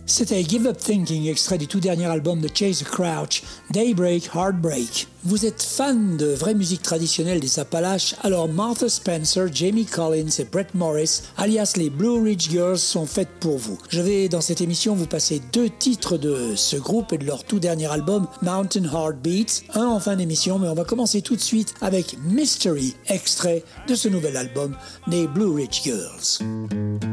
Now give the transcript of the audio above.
C'était Give Up Thinking, extrait du tout dernier album de Chase the Crouch, Daybreak Heartbreak. Vous êtes fan de vraie musique traditionnelle des Appalaches, alors Martha Spencer, Jamie Collins et Brett Morris, alias les Blue Ridge Girls, sont faites pour vous. Je vais dans cette émission vous passer 2 titres de ce groupe et de leur tout dernier album, Mountain Heartbeats, un en fin d'émission, mais on va commencer tout de suite avec Mystery, extrait de ce nouvel album des Blue Ridge Girls.